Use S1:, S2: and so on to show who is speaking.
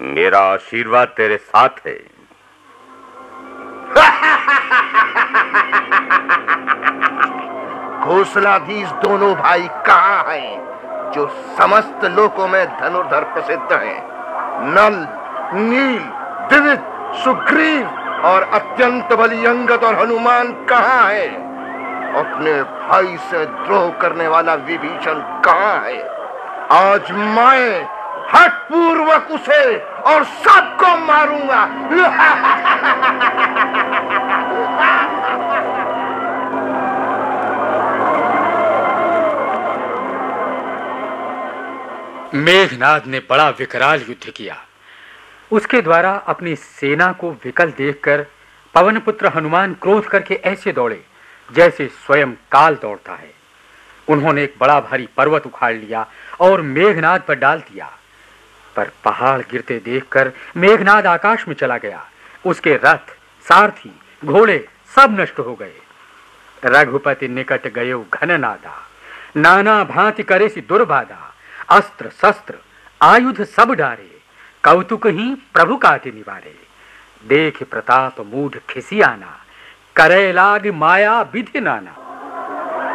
S1: मेरा आशीर्वाद तेरे साथ है।
S2: कौशलाधीश दोनों भाई कहाँ हैं जो समस्त लोकों में धनुर्धर प्रसिद्ध हैं? नल, नील, दिविज, सुग्रीव और अत्यंत बली अंगद और हनुमान कहाँ है? अपने भाई से द्रोह करने वाला विभीषण कहाँ है? आज मैं हठ पूर्वक उसे और सबको मारूंगा।
S3: मेघनाद ने बड़ा विकराल युद्ध किया। उसके द्वारा अपनी सेना को विकल देखकर पवनपुत्र हनुमान क्रोध करके ऐसे दौड़े जैसे स्वयं काल दौड़ता है। उन्होंने एक बड़ा भारी पर्वत उखाड़ लिया और मेघनाद पर डाल दिया, पर पहाड़ गिरते देखकर मेघनाद आकाश में चला गया। उसके रथ, सारथी, घोड़े सब नष्ट हो गए। रघुपति निकट गयो घननादा, नाना भांति करे सी दुर्बाधा। अस्त्र शस्त्र आयुध सब डारे, कौतुक ही प्रभु काटे निवारे। देख प्रताप मूढ़ खिसियाना, करे लाग माया विधि नाना।